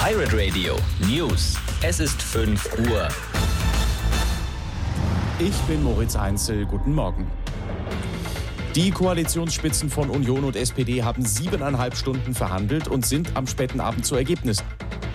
Pirate Radio News. Es ist 5 Uhr. Ich bin Moritz Einzel. Guten Morgen. Die Koalitionsspitzen von Union und SPD haben 7,5 Stunden verhandelt und sind am späten Abend zu Ergebnissen.